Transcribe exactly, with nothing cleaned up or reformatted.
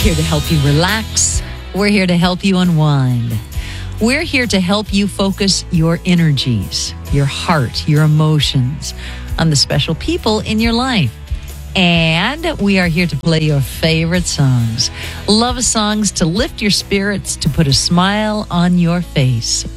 here to help you relax. We're here to help you unwind. We're here to help you focus your energies, your heart, your emotions on the special people in your life. And we are here to play your favorite songs. Love songs to lift your spirits, to put a smile on your face.